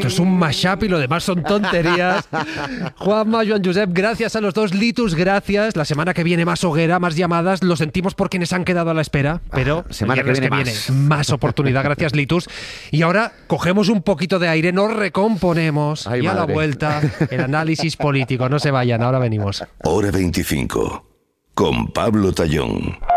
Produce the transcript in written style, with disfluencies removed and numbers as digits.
Esto es un mashup y lo demás son tonterías. Juanma, Joan Josep, gracias a los dos. Litus, gracias. La semana que viene más hoguera, más llamadas. Lo sentimos por quienes han quedado a la espera, pero semana el viernes que viene más oportunidad. Gracias, Litus. Y ahora cogemos un poquito de aire, nos recomponemos. Ay, y a la madre. vuelta, el análisis político. No se vayan, ahora venimos. Hora 25, con Pablo Tallón.